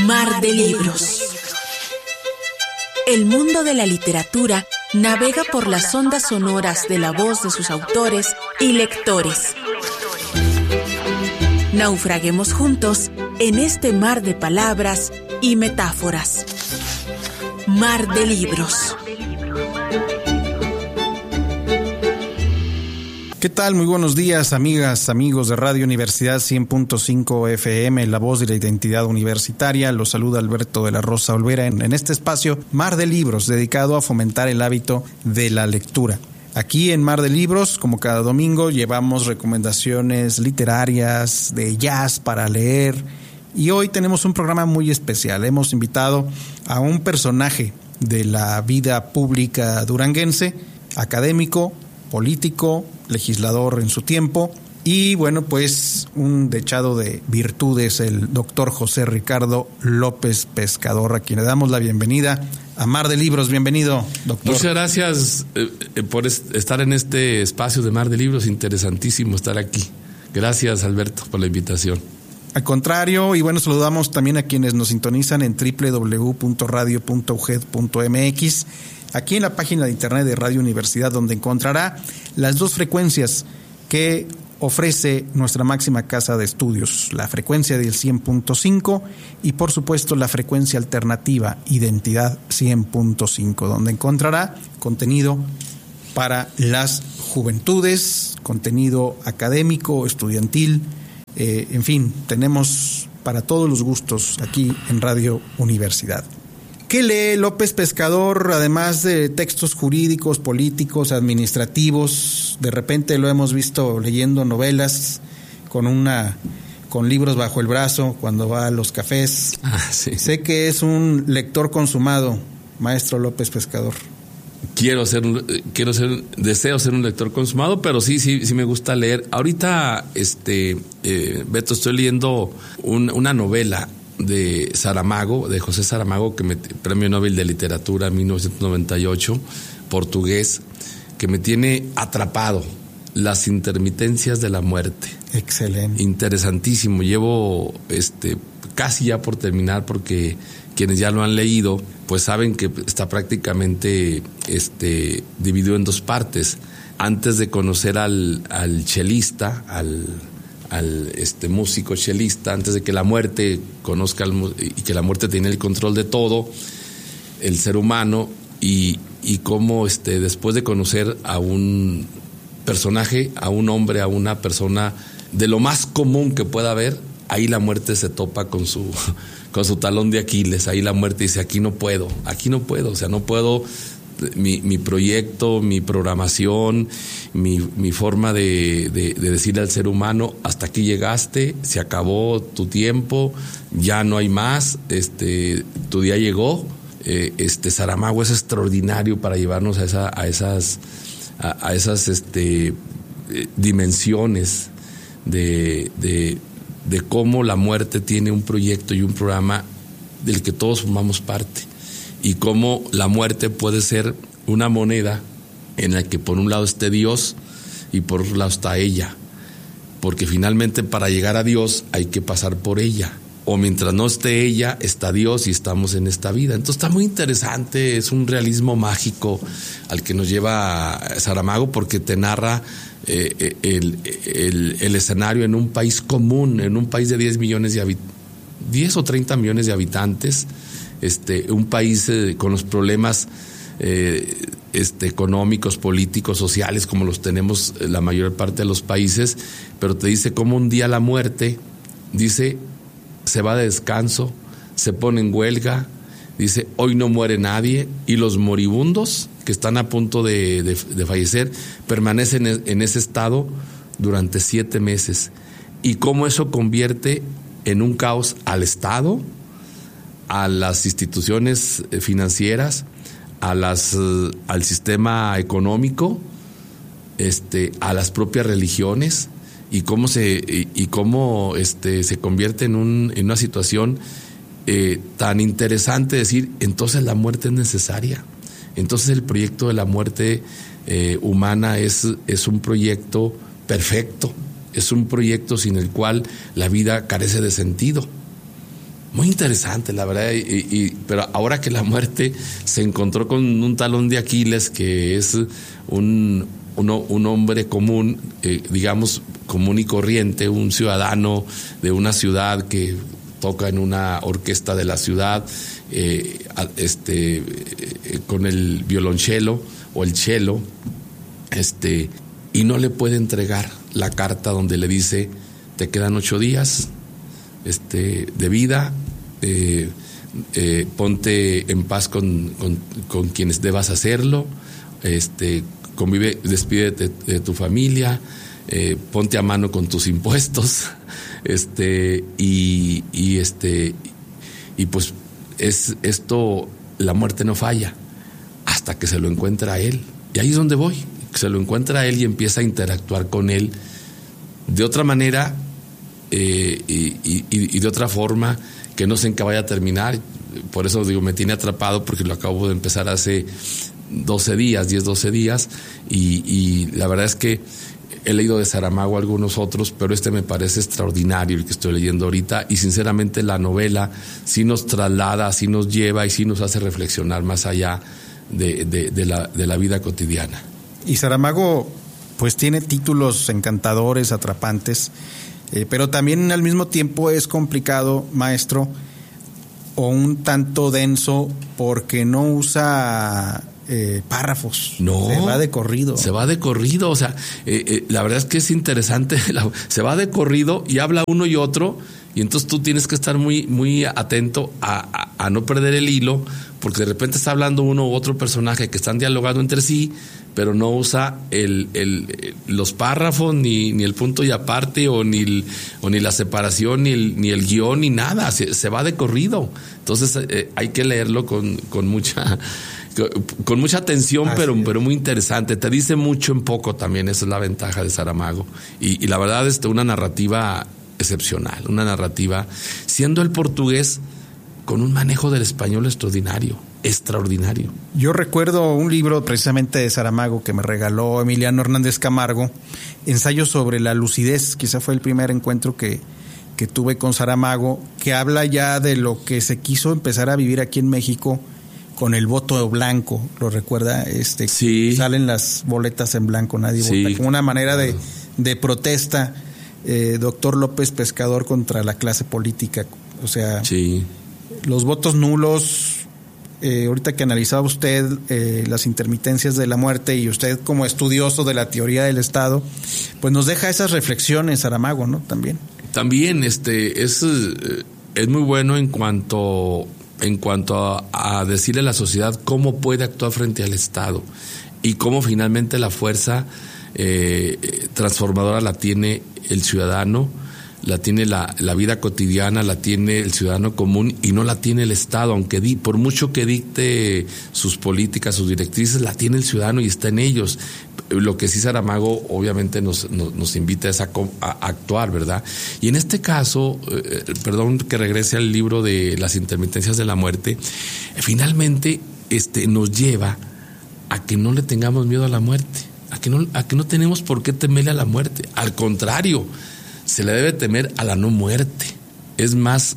Mar de libros. El mundo de la literatura navega por las ondas sonoras de la voz de sus autores y lectores. Naufraguemos juntos en este mar de palabras y metáforas. Mar de libros. ¿Qué tal? Muy buenos días, amigas, amigos de Radio Universidad 100.5 FM, la voz de la identidad universitaria. Los saluda Alberto de la Rosa Olvera en este espacio Mar de Libros, dedicado a fomentar el hábito de la lectura. Aquí en Mar de Libros, como cada domingo, llevamos recomendaciones literarias de jazz para leer. Y hoy tenemos un programa muy especial. Hemos invitado a un personaje de la vida pública duranguense, académico, político, legislador en su tiempo y bueno, pues un dechado de virtudes, el doctor José Ricardo López Pescador, a quien le damos la bienvenida a Mar de Libros. Bienvenido, doctor. Muchas gracias por estar en este espacio de Mar de Libros, interesantísimo estar aquí. Gracias, Alberto, por la invitación. Al contrario, y bueno, saludamos también a quienes nos sintonizan en www.radio.uged.mx, aquí en la página de internet de Radio Universidad, donde encontrará las dos frecuencias que ofrece nuestra máxima casa de estudios, la frecuencia del 100.5 y por supuesto la frecuencia alternativa Identidad 100.5, donde encontrará contenido para las juventudes, contenido académico, estudiantil, en fin, tenemos para todos los gustos aquí en Radio Universidad. ¿Qué lee López Pescador, además de textos jurídicos, políticos, administrativos? De repente lo hemos visto leyendo novelas con libros bajo el brazo cuando va a los cafés. Sí. Sé que es un lector consumado, maestro López Pescador. Deseo ser un lector consumado, pero sí me gusta leer. Ahorita, Beto, estoy leyendo una novela de Saramago, de José Saramago, Premio Nobel de Literatura 1998, portugués, que me tiene atrapado, Las intermitencias de la muerte. Excelente. Interesantísimo. Llevo casi ya por terminar, porque quienes ya lo han leído pues saben que está prácticamente dividido en dos partes. Antes de conocer al chelista, al músico chelista, antes de que la muerte conozca y que la muerte tiene el control de todo, el ser humano, y cómo después de conocer a un personaje, a un hombre, a una persona de lo más común que pueda haber, ahí la muerte se topa con su talón de Aquiles. Ahí la muerte dice, aquí no puedo, o sea, no puedo. Mi proyecto, mi programación, mi forma de decirle al ser humano, hasta aquí llegaste, se acabó tu tiempo, ya no hay más, tu día llegó. Saramago es extraordinario para llevarnos a esas dimensiones de cómo la muerte tiene un proyecto y un programa del que todos formamos parte. Y cómo la muerte puede ser una moneda en la que por un lado esté Dios y por otro lado está ella. Porque finalmente para llegar a Dios hay que pasar por ella. O mientras no esté ella, está Dios y estamos en esta vida. Entonces está muy interesante, es un realismo mágico al que nos lleva Saramago, porque te narra el escenario en un país común, en un país de 10 o 30 millones de habitantes. Un país con los problemas económicos, políticos, sociales, como los tenemos la mayor parte de los países, pero te dice cómo un día la muerte, dice, se va de descanso, se pone en huelga, dice, hoy no muere nadie, y los moribundos que están a punto de fallecer permanecen en ese estado durante 7 meses. Y cómo eso convierte en un caos al Estado, a las instituciones financieras, al sistema económico, a las propias religiones, y cómo se convierte en una situación tan interesante, decir, entonces la muerte es necesaria. Entonces el proyecto de la muerte humana es un proyecto perfecto, es un proyecto sin el cual la vida carece de sentido. Muy interesante, la verdad, pero ahora que la muerte se encontró con un talón de Aquiles, que es un hombre común, digamos, común y corriente, un ciudadano de una ciudad que toca en una orquesta de la ciudad, con el violonchelo o el cello, y no le puede entregar la carta donde le dice: te quedan 8 días de vida, ponte en paz con quienes debas hacerlo, convive, despídete de tu familia, ponte a mano con tus impuestos, y pues es esto, la muerte no falla hasta que se lo encuentra a él. Y ahí es donde voy, se lo encuentra a él y empieza a interactuar con él de otra manera, y de otra forma que no sé en qué vaya a terminar. Por eso digo, me tiene atrapado, porque lo acabo de empezar hace 12 días, y la verdad es que he leído de Saramago algunos otros, pero me parece extraordinario el que estoy leyendo ahorita, y sinceramente la novela sí nos traslada, sí nos lleva y sí nos hace reflexionar más allá de la vida cotidiana. Y Saramago pues tiene títulos encantadores, atrapantes, pero también al mismo tiempo es complicado, maestro, o un tanto denso, porque no usa párrafos. No, se va de corrido. O sea, la verdad es que es interesante. Se va de corrido y habla uno y otro, y entonces tú tienes que estar muy, muy atento a no perder el hilo, porque de repente está hablando uno u otro personaje que están dialogando entre sí, pero no usa los párrafos, ni el punto y aparte, o ni la separación, ni el guión, ni nada. Se va de corrido. Entonces hay que leerlo con mucha atención, pero muy interesante. Te dice mucho en poco también. Esa es la ventaja de Saramago. Y la verdad, una narrativa excepcional, una narrativa, siendo el portugués con un manejo del español extraordinario. Yo recuerdo un libro precisamente de Saramago que me regaló Emiliano Hernández Camargo, Ensayo sobre la lucidez. Quizá fue el primer encuentro que tuve con Saramago, que habla ya de lo que se quiso empezar a vivir aquí en México con el voto blanco. ¿Lo recuerda? Sí. Salen las boletas en blanco, nadie vota, como una manera de protesta. Doctor López Pescador contra la clase política. O sea, sí, los votos nulos. Ahorita que analizaba usted las intermitencias de la muerte, y usted como estudioso de la teoría del Estado, pues nos deja esas reflexiones, Saramago, ¿no? También es muy bueno en cuanto a decirle a la sociedad cómo puede actuar frente al Estado, y cómo finalmente la fuerza transformadora la tiene el ciudadano, la tiene la vida cotidiana, la tiene el ciudadano común, y no la tiene el Estado, aunque por mucho que dicte sus políticas, sus directrices, la tiene el ciudadano y está en ellos. Lo que sí Saramago obviamente nos invita es a actuar, ¿verdad? Y en este caso, perdón que regrese al libro de Las intermitencias de la muerte, finalmente nos lleva a que no le tengamos miedo a la muerte, a que no tenemos por qué temerle a la muerte. Al contrario, se le debe temer a la no muerte. Es más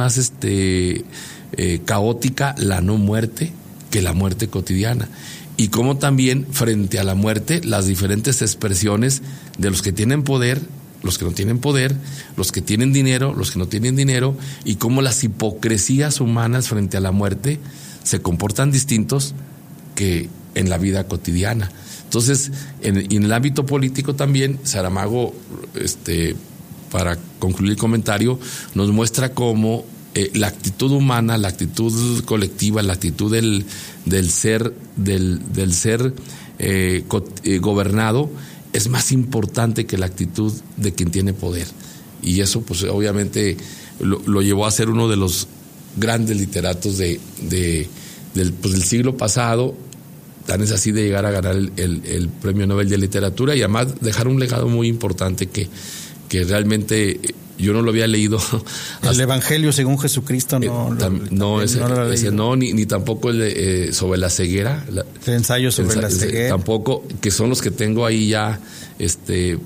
caótica la no muerte que la muerte cotidiana. Y como también frente a la muerte, las diferentes expresiones de los que tienen poder, los que no tienen poder, los que tienen dinero, los que no tienen dinero, y cómo las hipocresías humanas frente a la muerte se comportan distintos que en la vida cotidiana. Entonces, en el ámbito político también, Saramago, para concluir el comentario, nos muestra cómo la actitud humana, la actitud colectiva, la actitud del ser gobernado es más importante que la actitud de quien tiene poder. Y eso, pues, obviamente lo llevó a ser uno de los grandes literatos del siglo pasado. Tan es así de llegar a ganar el Premio Nobel de Literatura, y además dejar un legado muy importante que realmente yo no lo había leído. El Evangelio según Jesucristo ni tampoco el sobre la ceguera. El ensayo sobre la ceguera. Tampoco, que son los que tengo ahí ya,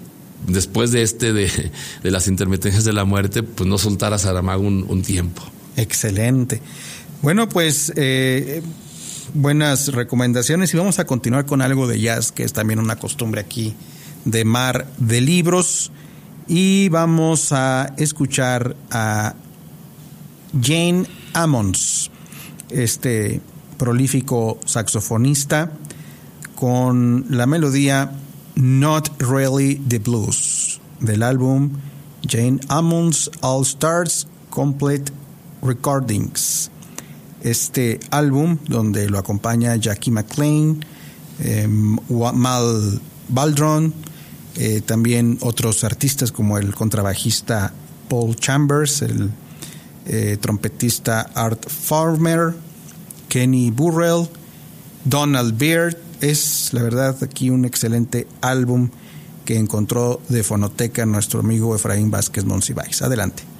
después de las intermitencias de la muerte, pues no soltar a Saramago un tiempo. Excelente. Bueno, pues buenas recomendaciones, y vamos a continuar con algo de jazz, que es también una costumbre aquí de Mar de Libros, y vamos a escuchar a Jane Ammons, este prolífico saxofonista, con la melodía Not Really the Blues, del álbum Jane Ammons All Stars Complete Recordings. Este álbum, donde lo acompaña Jackie McLean, Mal Baldron, también otros artistas como el contrabajista Paul Chambers, el trompetista Art Farmer, Kenny Burrell, Donald Byrd. Es, la verdad, aquí un excelente álbum que encontró de fonoteca nuestro amigo Efraín Vázquez Monsiváis. Adelante.